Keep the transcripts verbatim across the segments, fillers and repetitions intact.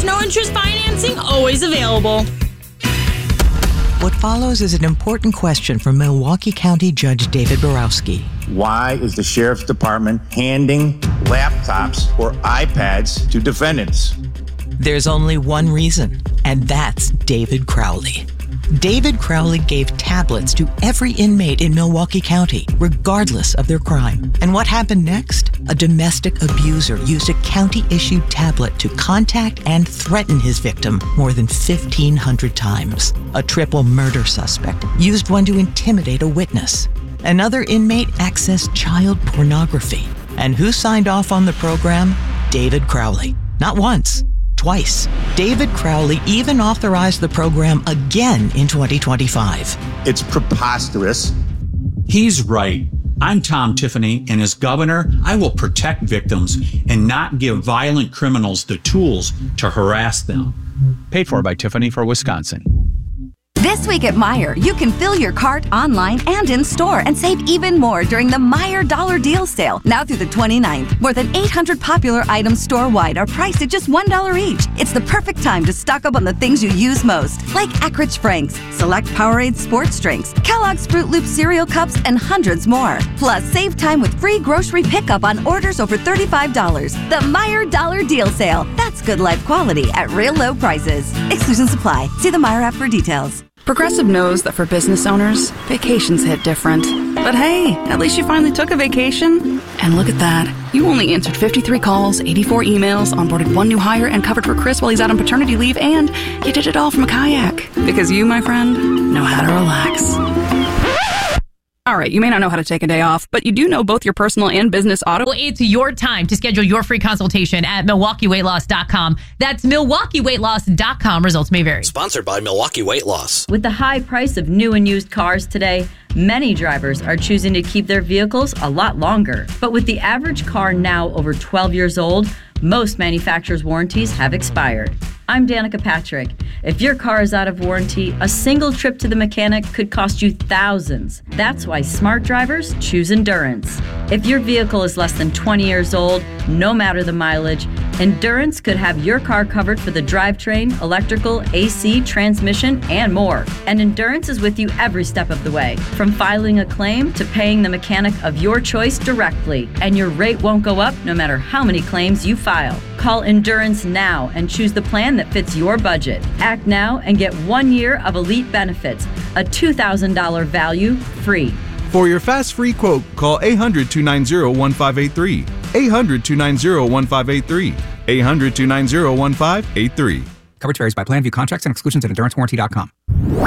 no-interest financing always available. What follows is an important question from Milwaukee County Judge David Borowski. Why is the Sheriff's Department handing laptops or iPads to defendants? There's only one reason, and that's David Crowley. David Crowley gave tablets to every inmate in Milwaukee County, regardless of their crime. And what happened next? A domestic abuser used a county-issued tablet to contact and threaten his victim more than fifteen hundred times. A triple murder suspect used one to intimidate a witness. Another inmate accessed child pornography. And who signed off on the program? David Crowley. Not once. Twice. David Crowley even authorized the program again in twenty twenty-five. It's preposterous. He's right. I'm Tom Tiffany, and as governor, I will protect victims and not give violent criminals the tools to harass them. Paid for by Tiffany for Wisconsin. This week at Meijer, you can fill your cart online and in store and save even more during the Meijer Dollar Deal Sale, now through the twenty-ninth. More than eight hundred popular items store-wide are priced at just one dollar each. It's the perfect time to stock up on the things you use most, like Eckrich Franks, select Powerade sports drinks, Kellogg's Fruit Loop cereal cups, and hundreds more. Plus, save time with free grocery pickup on orders over thirty-five dollars. The Meijer Dollar Deal Sale. That's good life quality at real low prices. Exclusions apply. See the Meijer app for details. Progressive knows that for business owners, vacations hit different. But hey, at least you finally took a vacation. And look at that. You only answered fifty-three calls, eighty-four emails, onboarded one new hire, and covered for Chris while he's out on paternity leave, and you did it all from a kayak. Because you, my friend, know how to relax. All right, you may not know how to take a day off, but you do know both your personal and business auto. Well, it's your time to schedule your free consultation at Milwaukee Weight Loss dot com. That's Milwaukee Weight Loss dot com. Results may vary. Sponsored by Milwaukee Weight Loss. With the high price of new and used cars today, many drivers are choosing to keep their vehicles a lot longer. But with the average car now over twelve years old, most manufacturers' warranties have expired. I'm Danica Patrick. If your car is out of warranty, a single trip to the mechanic could cost you thousands. That's why smart drivers choose Endurance. If your vehicle is less than twenty years old, no matter the mileage, Endurance could have your car covered for the drivetrain, electrical, A C, transmission, and more. And Endurance is with you every step of the way, from filing a claim to paying the mechanic of your choice directly. And your rate won't go up no matter how many claims you file. Call Endurance now and choose the plan that fits your budget. Act now and get one year of elite benefits, a two thousand dollars value free. For your fast free quote, call eight hundred, two nine zero, one five eight three. eight hundred, two nine zero, one five eight three. eight hundred, two nine zero, one five eight three. Coverage varies by plan. View contracts and exclusions at endurance warranty dot com.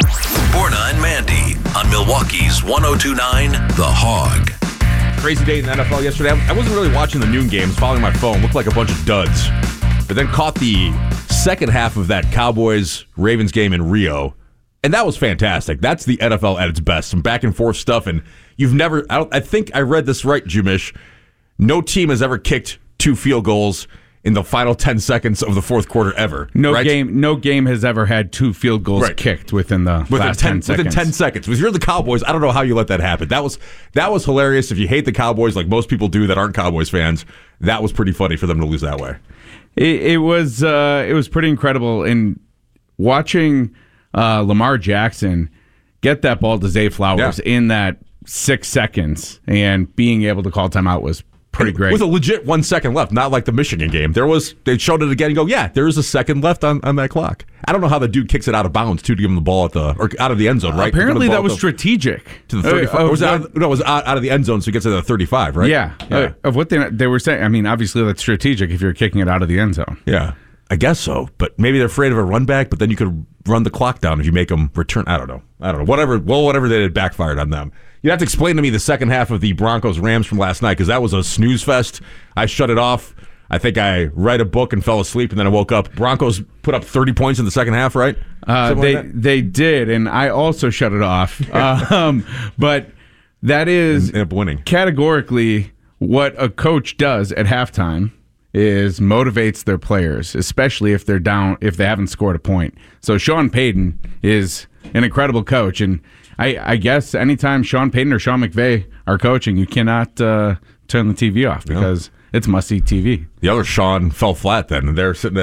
Borna and Mandy on Milwaukee's one oh two point nine The Hog. Crazy day in the N F L yesterday. I wasn't really watching the noon games, following my phone. Looked like a bunch of duds. But then caught the second half of that Cowboys-Ravens game in Rio. And that was fantastic. That's the N F L at its best. Some back and forth stuff. And you've never, I, don't, I think I read this right, Jumish. No team has ever kicked two field goals in the final ten seconds of the fourth quarter ever. No right? game no game has ever had two field goals right. kicked within the within last ten, ten seconds. Within ten seconds. If you're the Cowboys, I don't know how you let that happen. That was that was hilarious. If you hate the Cowboys like most people do that aren't Cowboys fans, that was pretty funny for them to lose that way. It, it was uh, it was pretty incredible. In watching uh, Lamar Jackson get that ball to Zay Flowers yeah. in that six seconds and being able to call timeout was pretty great. With a legit one second left, not like the Michigan game. There was they showed it again and go, yeah, there is a second left on, on that clock. I don't know how the dude kicks it out of bounds too to give him the ball at the or out of the end zone, right? Uh, apparently that was the, strategic. To the thirty-five. Uh, or was it out, no, it was out, out of the end zone, so he gets it at the thirty-five, right? Yeah. yeah. Uh, of what they they were saying. I mean, obviously that's strategic if you're kicking it out of the end zone. Yeah. I guess so, but maybe they're afraid of a run back, but then you could run the clock down if you make them return. I don't know. I don't know. Whatever. Well, whatever they did backfired on them. You'd have to explain to me the second half of the Broncos-Rams from last night because that was a snooze fest. I shut it off. I think I read a book and fell asleep, and then I woke up. Broncos put up thirty points in the second half, right? Uh, they like they did, and I also shut it off. um, but that is end up winning. Categorically what a coach does at halftime. Is motivates their players, especially if they're down, if they haven't scored a point. So Sean Payton is an incredible coach, and I, I guess anytime Sean Payton or Sean McVay are coaching, you cannot uh, turn the T V off because no. it's must-see T V. The other Sean fell flat then. They're sitting at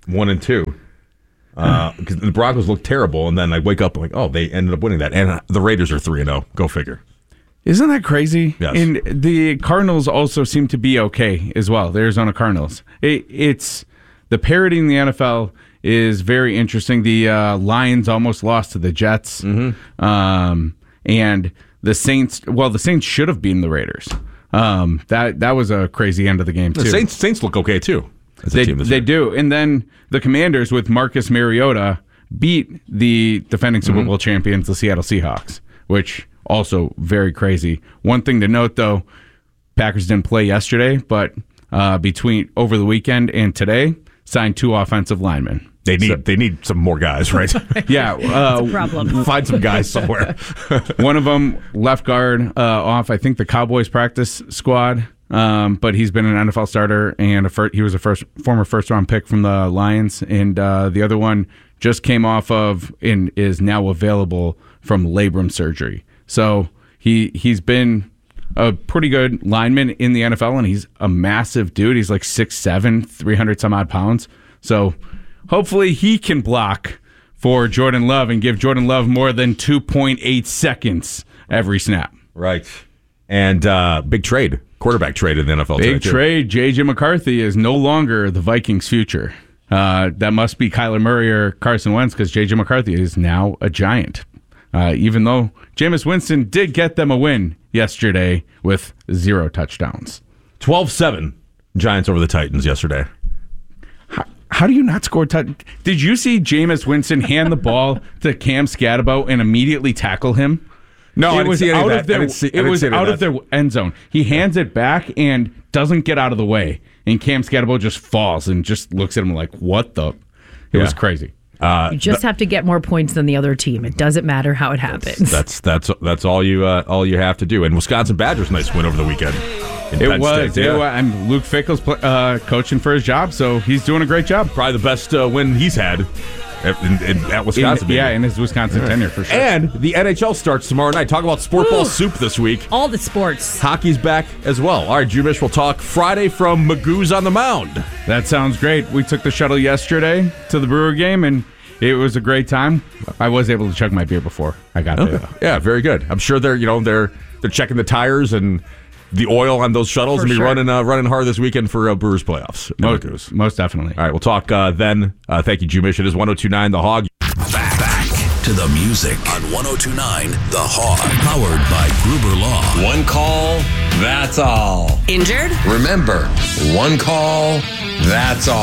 one and two. Because uh, the Broncos look terrible, and then I wake up and like, oh, they ended up winning that. And the Raiders are three and oh. Go figure. Isn't that crazy? Yes. And the Cardinals also seem to be okay as well. The Arizona Cardinals. It, it's the parity in the N F L is very interesting. The uh, Lions almost lost to the Jets, mm-hmm. um, and the Saints. Well, the Saints should have beaten the Raiders. Um, that that was a crazy end of the game too. The Saints Saints look okay too. They they do, and then the Commanders with Marcus Mariota beat the defending Super mm-hmm. Bowl champions, the Seattle Seahawks, which. Also very crazy. One thing to note, though, Packers didn't play yesterday, but uh, between over the weekend and today, signed two offensive linemen. They need so, they need some more guys, right? yeah, uh, That's a problem. Find some guys somewhere. One of them left guard uh, off, I think, the Cowboys practice squad, um, but he's been an N F L starter and a fir- he was a first former first round pick from the Lions, and uh, the other one just came off of and is now available from labrum surgery. So he he's been a pretty good lineman in the N F L, and he's a massive dude. He's like six seven, three hundred some odd pounds. So hopefully he can block for Jordan Love and give Jordan Love more than two point eight seconds every snap. Right. And uh, big trade, quarterback trade in the N F L. Big trade. J J McCarthy is no longer the Vikings' future. Uh, that must be Kyler Murray or Carson Wentz, because J J McCarthy is now a Giant. Uh, even though Jameis Winston did get them a win yesterday with zero touchdowns. twelve seven Giants over the Titans yesterday. How, how do you not score touch? Did you see Jameis Winston hand the ball to Cam Scatterbo and immediately tackle him? No, it I didn't was see any out of that. of their, I didn't see, I it didn't was see any out of of their end zone. He hands it back and doesn't get out of the way. And Cam Scatterbo just falls and just looks at him like, what the? It yeah. was crazy. Uh, you just th- have to get more points than the other team. It doesn't matter how it happens. That's that's that's, that's all you uh, all you have to do. And Wisconsin Badgers nice win over the weekend. It Penn was. State, It yeah. was. I'm Luke Fickell's uh, coaching for his job, so he's doing a great job. Probably the best uh, win he's had at, in, in, at Wisconsin. In, yeah, in his Wisconsin yeah. tenure for sure. And the N H L starts tomorrow night. Talk about sport ball soup this week. All the sports. Hockey's back as well. All right, Jumish, we'll talk Friday from Magoo's on the Mound. That sounds great. We took the shuttle yesterday to the Brewer game, and it was a great time. I was able to chug my beer before I got okay. there. Yeah, very good. I'm sure they're you know they're they're checking the tires and the oil on those shuttles for and be sure. running uh, running hard this weekend for uh, Brewers playoffs. Most, most definitely. All right, we'll talk uh, then. Uh, thank you, Jumish. It is one oh two point nine The Hog. Back, back to the music on one oh two point nine The Hog, powered by Gruber Law. One call, that's all. Injured? Remember, one call, that's all.